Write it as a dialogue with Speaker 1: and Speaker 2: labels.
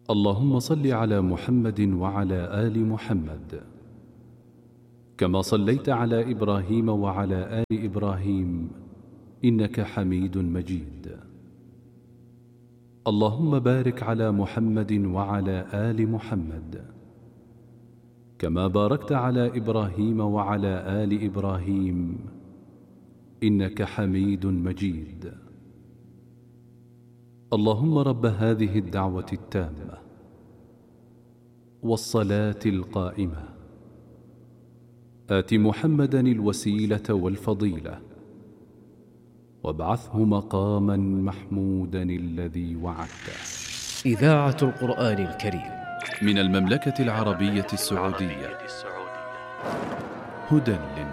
Speaker 1: اللهم صل على محمد وعلى آل محمد كما صليت على إبراهيم وعلى آل إبراهيم إنك حميد مجيد. اللهم بارك على محمد وعلى آل محمد كما باركت على إبراهيم وعلى آل إبراهيم إنك حميد مجيد. اللهم رب هذه الدعوة التامة والصلاة القائمة آت محمدا الوسيلة والفضيلة وابعثه مقاما محمودا الذي وعدته.
Speaker 2: إذاعة القرآن الكريم
Speaker 1: من المملكة العربية السعودية، هدى